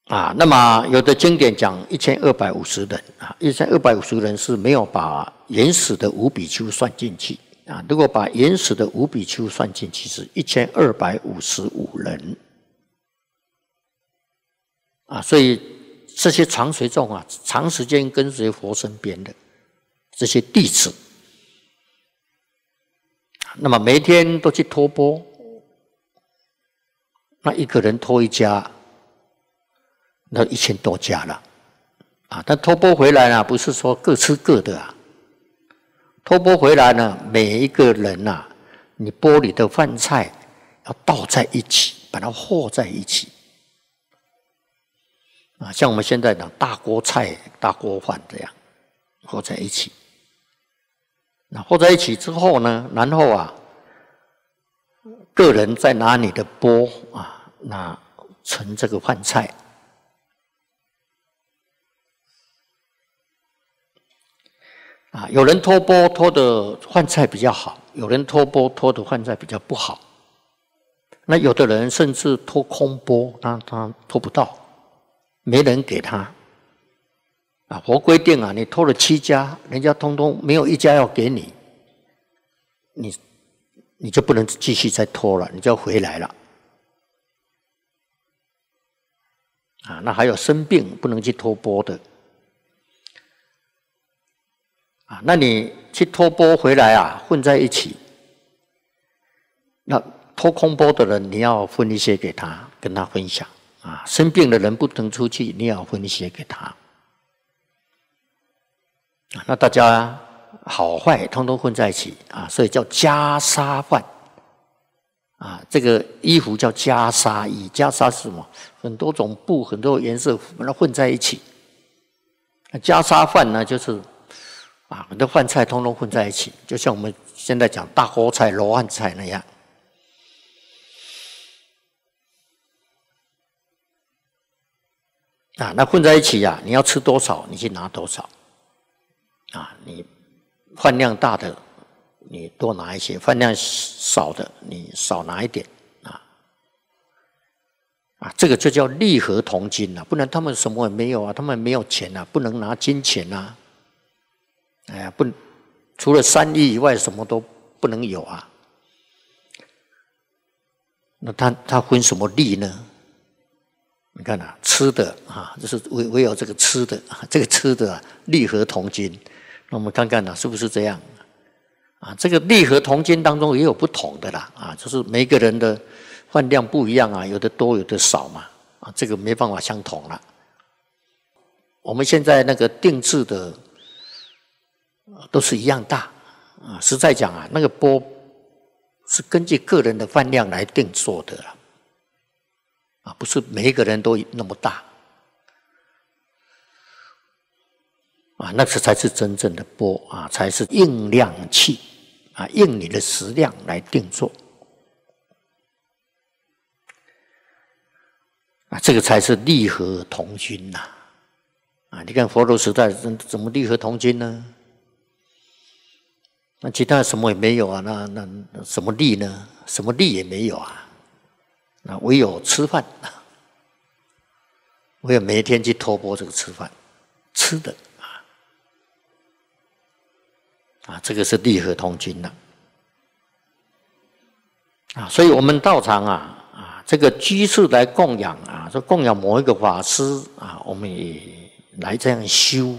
那么有的经典讲1250人，1250人是没有把原始的5比丘算进去如果把原始的5比丘算进去是1255人所以这些常随众长时间跟随佛身边的这些弟子，那么每天都去托钵，那一个人托一家。那1000多家了但托钵回来呢，不是说各吃各的托钵回来呢，每一个人你钵里的饭菜要倒在一起，把它和在一起像我们现在讲大锅菜、大锅饭这样和在一起。那和在一起之后呢，然后个人再拿你的钵那盛这个饭菜。有人托钵托的饭菜比较好，有人托钵托的饭菜比较不好。那有的人甚至托空钵，他托不到，没人给他。佛规定你托了7家，人家通通没有一家要给你，你就不能继续再托了，你就要回来了。那还有生病不能去托钵的。那你去托钵回来混在一起，那托空钵的人你要分一些给他，跟他分享生病的人不能出去，你也要分一些给他那大家好坏通通混在一起所以叫袈裟饭这个衣服叫袈裟衣，袈裟是什么？很多种布，很多颜色把它混在一起。袈裟饭呢，就是很多饭菜通通混在一起，就像我们现在讲大锅菜、罗汉菜那样。那混在一起你要吃多少，你去拿多少。你饭量大的，你多拿一些；饭量少的，你少拿一点。这个就叫利合同金不然他们什么也没有他们没有钱不能拿金钱除了3亿以外，什么都不能有那他分什么利呢？你看吃的就是唯有这个吃的这个吃的利合同金。那我们看看是不是这样这个利合同金当中也有不同的啦就是每个人的饭量不一样有的多有的少嘛这个没办法相同了。我们现在那个定制的都是一样大实在讲那个钵是根据个人的饭量来定做的不是每一个人都那么大那才是真正的钵才是应量器应你的食量来定做这个才是利合同均你看佛陀时代怎么利合同均呢？那其他什么也没有那什么利呢？什么利也没有那唯有吃饭唯有每一天去托钵这个吃饭吃的这个是利合同均所以我们道场这个居士来供养说供养某一个法师我们也来这样修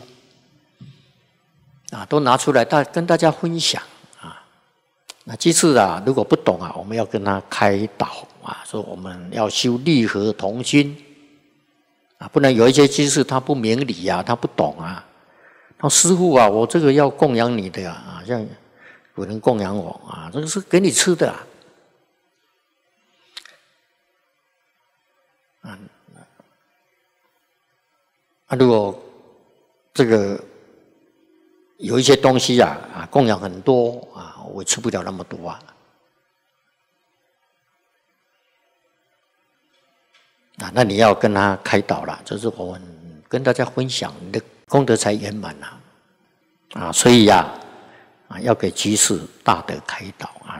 都拿出来跟大家分享那居士如果不懂我们要跟他开导说我们要修利合同均不然有一些居士他不明理他不懂他师父我这个要供养你的像有人供养我这个是给你吃的如果这个有一些东西供养很多我吃不了那么多那你要跟他开导了，就是我们跟大家分享，你的功德才圆满所以要给居士大德开导